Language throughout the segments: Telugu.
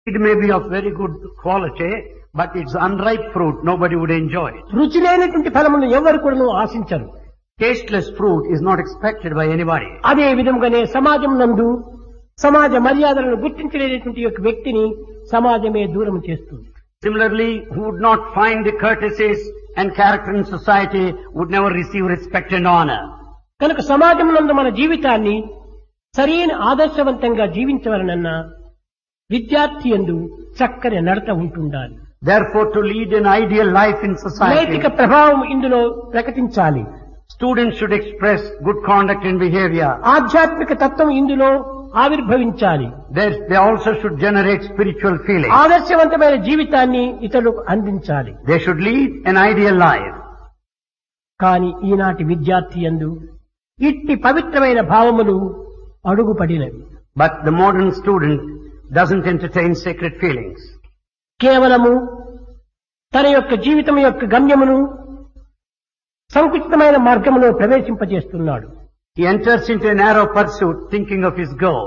It may be of very good quality, but it's unripe fruit. Nobody would enjoy it. రుచి లేనటువంటి ఫలములను ఎవరు కూడా ఆశించరు. Tasteless fruit is not expected by anybody. అదే విధంగానే సమాజం నందు సమాజ మర్యాదలను గుర్తించలేనటువంటి యొక్క వ్యక్తిని సమాజమే దూరం చేస్తుంది. Similarly, who would not find the courtesies and character in society would never receive respect and honor. కనుక సమాజం నందు మన జీవితాన్ని సరైన ఆదర్శవంతంగా జీవించవలనన్నా విద్యార్థి యందు చక్కని నడత ఉంటుండాలి. Therefore, to lead an ideal life in society, నైతిక ప్రభావం ఇందులో ప్రకటించాలి. students should express good conduct and behavior. ఆధ్యాత్మిక తత్వం ఇందులో ఆవిర్భవించాలి. They also should generate spiritual feelings. ఆదర్శవంతమైన జీవితాన్ని ఇతరులకు అందించాలి. They should lead an ideal life. కానీ ఈనాటి విద్యార్థి యందు ఇట్టి పవిత్రమైన భావములు అడుగుపడినవి. But the modern student doesn't entertain sacred feelings. కేవలము తన యొక్క జీవితం యొక్క గమ్యమును సంకుచితమైన మార్గంలో ప్రవేశింపజేస్తున్నాడు. He enters into a narrow pursuit thinking of his goal.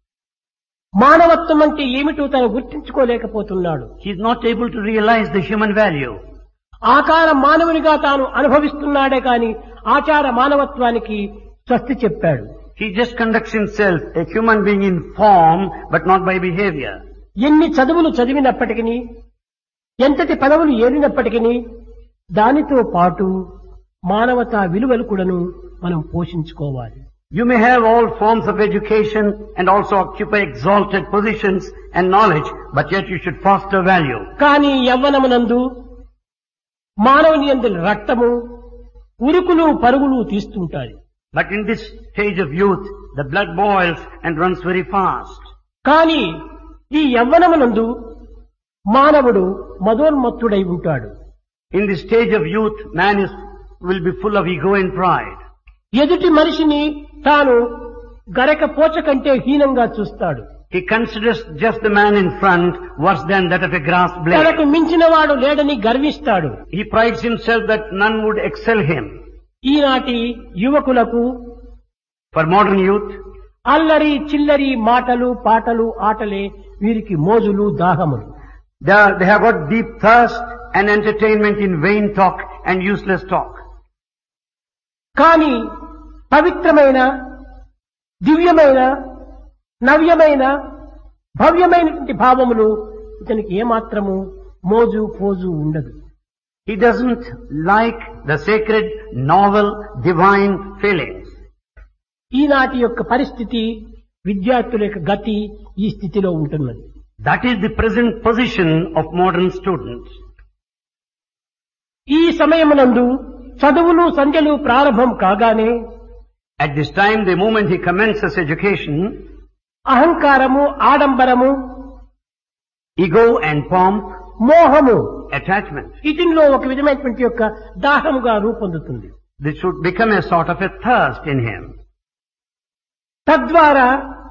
మానవత్వం అంటే ఏమిటో తను గుర్తించుకోలేకపోతున్నాడు. He is not able to realize the human value. ఆకార మానవునిగా తాను అనుభవిస్తున్నాడే కాని ఆచార మానవత్వానికి స్వస్తి చెప్పాడు. He just conducts himself a human being in form but not by behavior. ఎన్ని చదువులు చదివినప్పటికీ ఎంతటి పదవులు ఏలినప్పటికీ దానితో పాటు మానవతా విలువలు కూడాను మనం పోషించుకోవాలి. You may have all forms of education and also occupy exalted positions and knowledge, but yet you should foster value. కానీ యవ్వనమునందు మానవుని యందు రక్తము ఉరుకులు పరుగులు తీస్తుంటాయి. But in this stage of youth, the blood boils and runs very fast. కానీ ఈ యవ్వనమునందు మానవుడు మదోన్మత్తుడై ఉంటాడు. In this stage of youth, man will be full of ego and pride. ఎదుటి మనిషిని తాను గరక పోచ కంటే హీనంగా చూస్తాడు. He considers just the man in front worse than that of a grass blade. తనకు మించిన వాడు లేడని గర్విస్తాడు. He prides himself that none would excel him. ఈనాటి యువకులకు For modern youth, అల్లరి చిల్లరి మాటలు పాటలు ఆటలే వీరికి మోజులు దాహములు. they have got deep thirst and entertainment in vain talk and useless talk. కానీ పవిత్రమైన దివ్యమైన నవ్యమైన భవ్యమైనటువంటి భావములు ఇతనికి ఏమాత్రము మోజు పోజు ఉండదు. He doesn't like the sacred, novel, divine feelings. ఈనాటి యొక్క పరిస్థితి విద్యార్థుల యొక్క గతి ఈ స్థితిలో ఉంటున్నది. That is the present position of modern students. ఈ సమయమునందు చదువులు సంధ్యలు ప్రారంభం కాగానే At this time, the moment he commences education, అహంకారము ఆడంబరము ego and pomp, మోహము attachment, ఇటిలో ఒక విధమైనటువంటి యొక్క దాహముగా రూపొందుతుంది. this should become a sort of a thirst in him. తద్వారా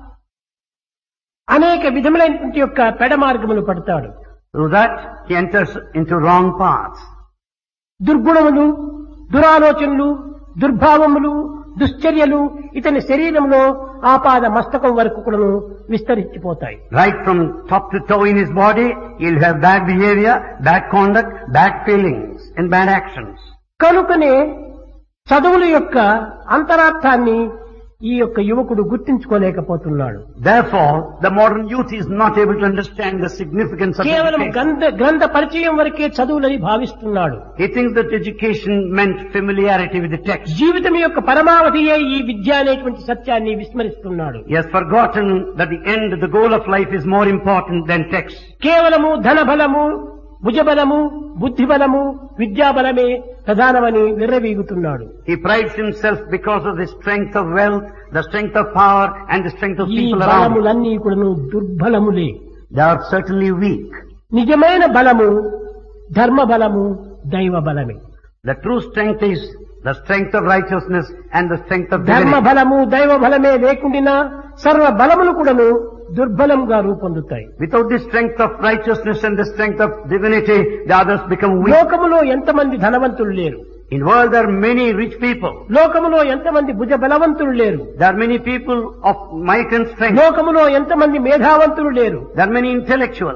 అనేక విధములైనటువంటి యొక్క పెడమార్గములు పడతాడు. Through that, he enters into wrong paths. దుర్గుణములు దురాలోచనలు దుర్భావములు దుశ్చర్యలు ఇతని శరీరంలో ఆపాద మస్తకం వరకు కూడా విస్తరించిపోతాయి. Right from top to toe in his body, he'll have bad behavior, bad conduct, bad feelings, and bad actions. కనుకనే చదువుల యొక్క అంతరార్థాన్ని ఈ యొక్క యువకుడు గుర్తించుకోలేకపోతున్నాడు. Therefore, the modern youth is not able to understand the significance of కేవలం education. గ్రంథ పరిచయం వరకే చదువులని భావిస్తున్నాడు. He thinks that education meant familiarity with the text. జీవితం యొక్క పరమావధియే ఈ విద్య అనేటువంటి సత్యాన్ని విస్మరిస్తున్నాడు. He has forgotten that the end, the goal of life is more important than text. కేవలము ధనబలము భుజబలము బుద్ధిబలము విద్యాబలమే ప్రధానమని విర్రవీగుతున్నాడు. He prides himself because of the strength of wealth, the strength of power, and the strength of ఈ people around him. బలములన్నీ కూడాను దుర్బలములే. They are certainly weak. నిజమైన బలము ధర్మ బలము దైవ బలమే. The true strength is the strength of righteousness and the strength of ధర్మ divinity. బలము దైవ బలమే లేకుండా సర్వ బలములు కూడాను దుర్బలంగా రూపొందుతాయి. Without the strength of righteousness and the strength of divinity, the others become weak. లోకములో ఎంతమంది ధనవంతులు లేరు. In the world there are many rich people. లోకములో ఎంతమంది భుజ బలవంతులు లేరు. There are many people of might and strength. లోకములో ఎంతమంది మేధావంతులు లేరు. There are many intellectuals.